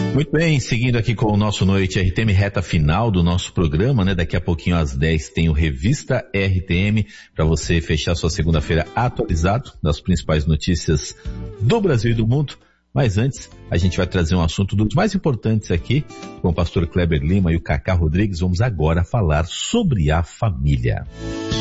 Muito bem, seguindo aqui com o nosso Noite RTM, reta final do nosso programa, né? Daqui a pouquinho às 10 tem o Revista RTM, para você fechar sua segunda-feira atualizado das principais notícias do Brasil e do mundo. Mas antes, a gente vai trazer um assunto dos mais importantes aqui, com o pastor Kleber Lima e o Cacá Rodrigues. Vamos agora falar sobre a família.